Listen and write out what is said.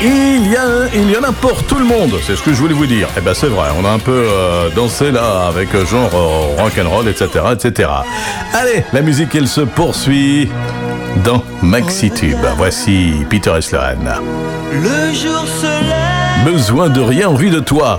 Il y en a pour tout le monde, c'est ce que je voulais vous dire. Eh ben c'est vrai, on a un peu dansé là avec genre rock'n'roll, etc., etc. Allez, la musique elle se poursuit dans MaxiTube. Voici Peter et Sloan. Le jour se lève. Besoin de rien en vue de toi.